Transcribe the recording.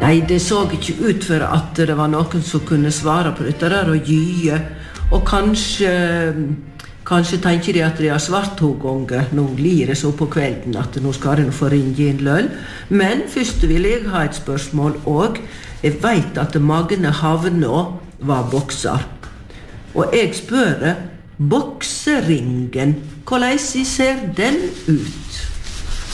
Nei, det så ikke ut for at det var noen som kunne svare på dette der og gye. Og kanskje tenker de at de har svart 2 ganger. Nå lir det så på kvelden at nå skal de få ringe inn lønn. Men først vil jeg ha et spørsmål, og jeg vet at Magne Havnå var bokser. Og jeg spør, bokseringen, hvordan ser den ut?